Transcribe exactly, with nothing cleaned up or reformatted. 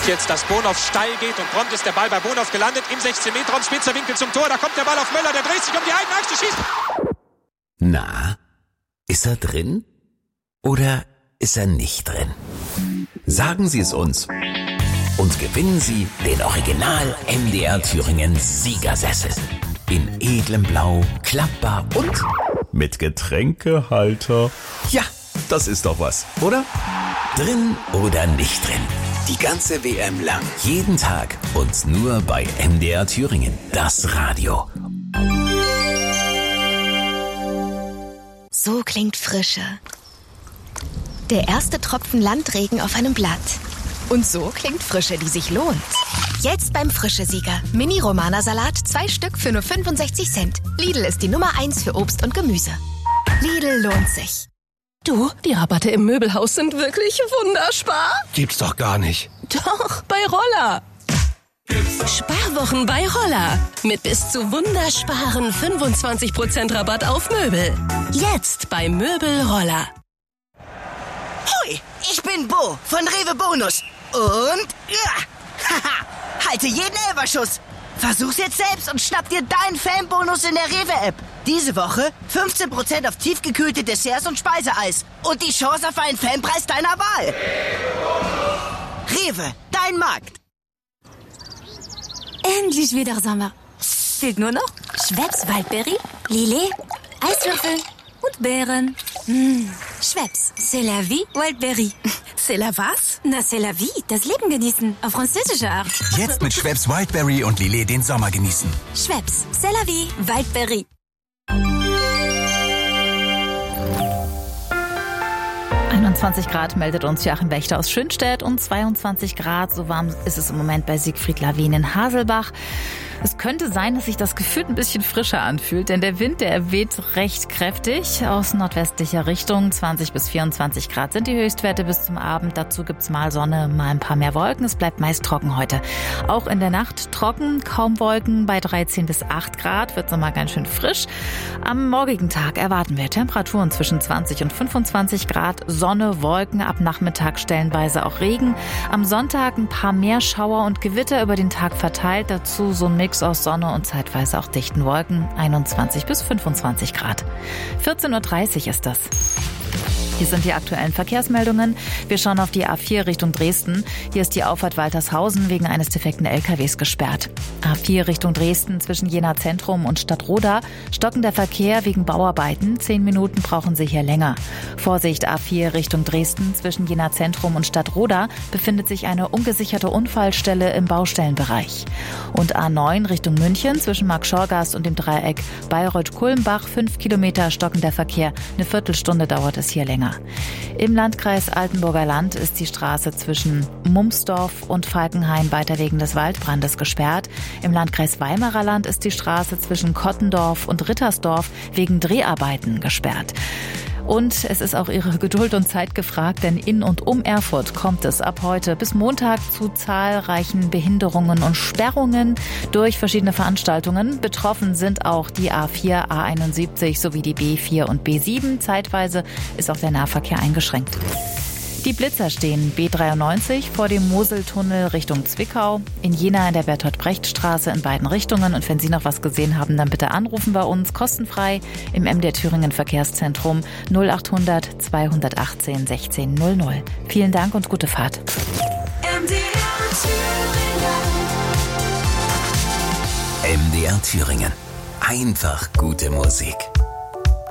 jetzt, dass Bonhoff steil geht und prompt ist der Ball bei Bonhoff gelandet im sechzehn Meter Raum, spitzer Winkel zum Tor, da kommt der Ball auf Möller, der dreht sich um die eigene Achse, schießt. Na, ist er drin oder ist er nicht drin? Sagen Sie es uns und gewinnen Sie den Original M D R Thüringen Siegersessel. In edlem Blau, klappbar und mit Getränkehalter. Ja, das ist doch was, oder? Drin oder nicht drin? Die ganze W M lang, jeden Tag und nur bei M D R Thüringen, das Radio. So klingt Frische. Der erste Tropfen Landregen auf einem Blatt. Und so klingt Frische, die sich lohnt. Jetzt beim Frische-Sieger. Mini-Romana-Salat, zwei Stück für nur fünfundsechzig Cent. Lidl ist die Nummer eins für Obst und Gemüse. Lidl lohnt sich. Du, die Rabatte im Möbelhaus sind wirklich wunderspar. Gibt's doch gar nicht. Doch, bei Roller. Sparwochen bei Roller. Mit bis zu wundersparen fünfundzwanzig Prozent Rabatt auf Möbel. Jetzt bei Möbel Roller. Hui, ich bin Bo von Rewe Bonus. Und ja, haha, halte jeden Elferschuss. Versuch's jetzt selbst und schnapp dir deinen Fanbonus in der Rewe-App. Diese Woche fünfzehn Prozent auf tiefgekühlte Desserts und Speiseeis. Und die Chance auf einen Fanpreis deiner Wahl. Rewe, dein Markt. Endlich wieder Sommer. Fehlt nur noch Schweppes Waldberry, Lillet, Eiswürfel und Beeren. Mmh. Schweppes, c'est la vie, Waldberry. C'est la was? Na, c'est la vie, das Leben genießen, auf französische Art. Jetzt mit Schweppes Wildberry und Lillet den Sommer genießen. Schweppes, c'est la vie, Waldberry. einundzwanzig Grad meldet uns Joachim Wächter aus Schönstedt und zweiundzwanzig Grad, so warm ist es im Moment bei Siegfried Lawin in Haselbach. Es könnte sein, dass sich das gefühlt ein bisschen frischer anfühlt, denn der Wind, der weht recht kräftig aus nordwestlicher Richtung. zwanzig bis vierundzwanzig Grad sind die Höchstwerte bis zum Abend. Dazu gibt's mal Sonne, mal ein paar mehr Wolken. Es bleibt meist trocken heute. Auch in der Nacht trocken, kaum Wolken. Bei dreizehn bis acht Grad wird's nochmal ganz schön frisch. Am morgigen Tag erwarten wir Temperaturen zwischen zwanzig und fünfundzwanzig Grad. Sonne, Wolken, ab Nachmittag stellenweise auch Regen. Am Sonntag ein paar mehr Schauer und Gewitter über den Tag verteilt. Dazu so ein Mix aus Sonne und zeitweise auch dichten Wolken, einundzwanzig bis fünfundzwanzig Grad. vierzehn Uhr dreißig ist das. Hier sind die aktuellen Verkehrsmeldungen. Wir schauen auf die A vier Richtung Dresden. Hier ist die Auffahrt Waltershausen wegen eines defekten L K Ws gesperrt. A vier Richtung Dresden zwischen Jena Zentrum und Stadtroda. Stockender Verkehr wegen Bauarbeiten. Zehn Minuten brauchen Sie hier länger. Vorsicht, A vier Richtung Dresden zwischen Jena Zentrum und Stadtroda befindet sich eine ungesicherte Unfallstelle im Baustellenbereich. Und A neun Richtung München zwischen Marktschorgast und dem Dreieck Bayreuth-Kulmbach. Fünf Kilometer stockender Verkehr. Eine Viertelstunde dauert es hier länger. Im Landkreis Altenburger Land ist die Straße zwischen Mumsdorf und Falkenhain weiter wegen des Waldbrandes gesperrt. Im Landkreis Weimarer Land ist die Straße zwischen Kottendorf und Rittersdorf wegen Dreharbeiten gesperrt. Und es ist auch Ihre Geduld und Zeit gefragt, denn in und um Erfurt kommt es ab heute bis Montag zu zahlreichen Behinderungen und Sperrungen durch verschiedene Veranstaltungen. Betroffen sind auch die A vier, A einundsiebzig sowie die B vier und B sieben. Zeitweise ist auch der Nahverkehr eingeschränkt. Die Blitzer stehen B dreiundneunzig vor dem Moseltunnel Richtung Zwickau, in Jena in der Bertolt-Brecht-Straße in beiden Richtungen. Und wenn Sie noch was gesehen haben, dann bitte anrufen bei uns, kostenfrei im M D R Thüringen Verkehrszentrum null achthundert zweihundertachtzehn sechzehn null null. Vielen Dank und gute Fahrt. M D R Thüringen. M D R Thüringen. Einfach gute Musik.